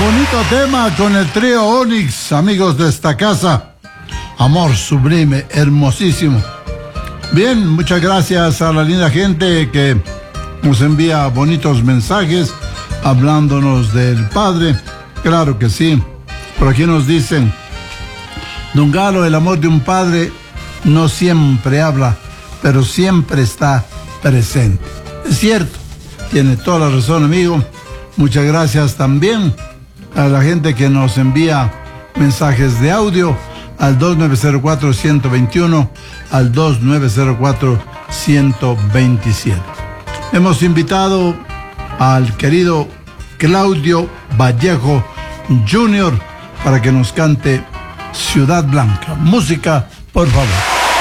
Bonito tema con el trío Onyx, amigos de esta casa. Amor sublime, hermosísimo. Bien, muchas gracias a la linda gente que nos envía bonitos mensajes hablándonos del Padre. Claro que sí. Por aquí nos dicen: Don Galo, el amor de un padre no siempre habla, pero siempre está presente. Es cierto, tiene toda la razón, amigo. Muchas gracias también a la gente que nos envía mensajes de audio al 2904-121, al 2904-127. Hemos invitado al querido Claudio Vallejo Jr. para que nos cante Ciudad Blanca. Música, por favor.